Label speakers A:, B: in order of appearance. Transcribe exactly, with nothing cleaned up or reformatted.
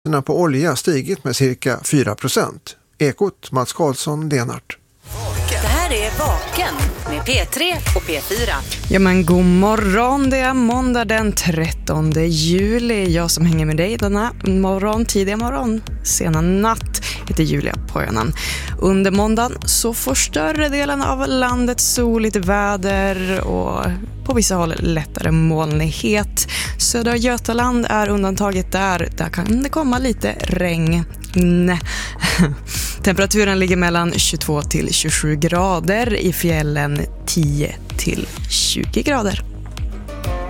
A: Priserna på olja stigit med cirka fyra procent. Ekot, Mats Karlsson, Lenart.
B: Det här är Vaken med P tre och P fyra.
C: Ja men god morgon, det är måndag den trettonde juli. Jag som hänger med dig denna morgon, tidiga morgon, sena natt, heter Julia Pojanen. Under måndagen så får större delen av landet soligt väder och på vissa håll lättare molnighet. Södra Götaland är undantaget där. Där kan det komma lite regn. Nej. Temperaturen ligger mellan tjugotvå till tjugosju grader, i fjällen tio till tjugo grader.